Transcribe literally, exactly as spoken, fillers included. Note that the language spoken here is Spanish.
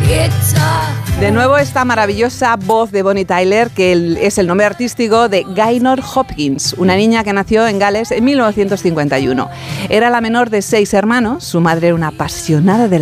De nuevo esta maravillosa voz de Bonnie Tyler, que el, es el nombre artístico de Gaynor Hopkins, una niña que nació en Gales en mil novecientos cincuenta y uno. Era la menor de seis hermanos, su madre era una apasionada de